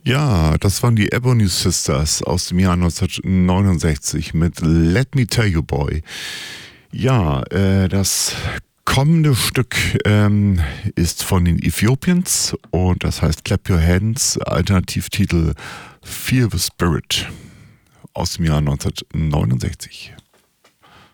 Ja, das waren die Ebony Sisters aus dem Jahr 1969 mit Let Me Tell You Boy. Ja, das kommende Stück ist von den Ethiopians und das heißt Clap Your Hands, Alternativtitel Feel the Spirit aus dem Jahr 1969.